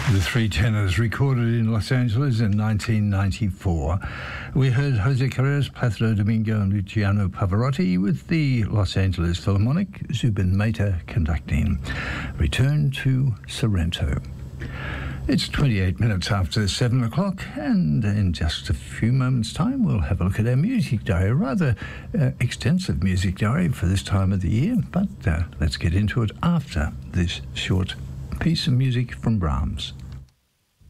The Three Tenors, recorded in Los Angeles in 1994. We heard Jose Carreras, Placido Domingo and Luciano Pavarotti with the Los Angeles Philharmonic, Zubin Mehta conducting. Return to Sorrento. It's 28 minutes after 7 o'clock, and in just a few moments' time we'll have a look at our music diary, a rather extensive music diary for this time of the year, but let's get into it after this short piece of music from Brahms.